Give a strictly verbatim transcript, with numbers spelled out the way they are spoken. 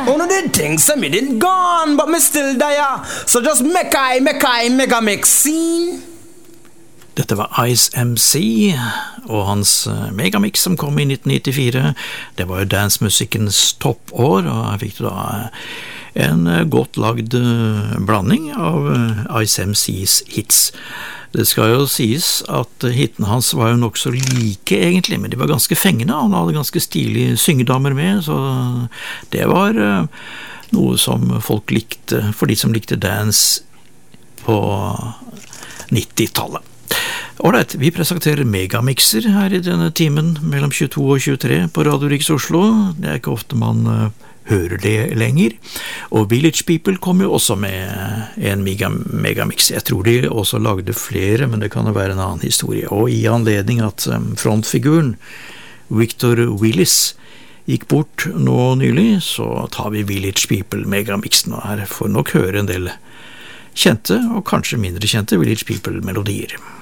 One of the things me didn't gone, but me still there. So just make I, make I, mega mix scene. Dette var Ice M C, og hans megamix som kom i nitten nittifire. Det var jo dancemusikkens toppår, og jeg fikk da en godt lagd blanding av Ice M C's hits. Det skal jo sies at hitene hans var jo nok så like egentlig, men de var ganske fengende. Han hadde ganske stilige syngedamer med, så det var noe som folk likte, for de som likte dance på nittitallet. Alright, vi presenterer megamixer her i denne timen mellom tjueto og tjuetre på Radio Riks Oslo. Det er ikke ofte man uh, hører det lenger. Og Village People kom jo også med en mega, megamix. Jeg tror de også lagde flere, men det kan jo være en annen historie. Og i anledning at um, frontfiguren Victor Willis gikk bort nå nylig, så tar vi Village People megamixen, og her får nok høre en del kjente og kanskje mindre kjente Village People-melodier.